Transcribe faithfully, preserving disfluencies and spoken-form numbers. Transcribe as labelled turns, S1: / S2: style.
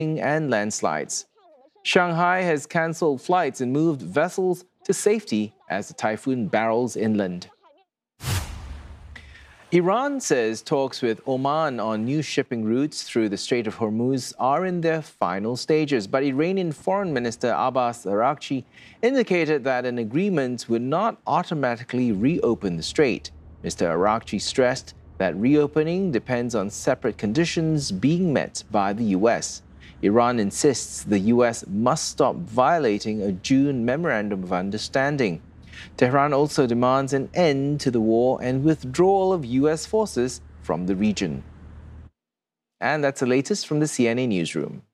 S1: and landslides. Shanghai has cancelled flights and moved vessels to safety as the typhoon barrels inland. Iran says talks with Oman on new shipping routes through the Strait of Hormuz are in their final stages, but Iranian Foreign Minister Abbas Araghchi indicated that an agreement would not automatically reopen the strait. Mister Araghchi stressed that reopening depends on separate conditions being met by the U S. Iran insists the U S must stop violating a June Memorandum of Understanding. Tehran also demands an end to the war and withdrawal of U S forces from the region. And that's the latest from the C N A Newsroom.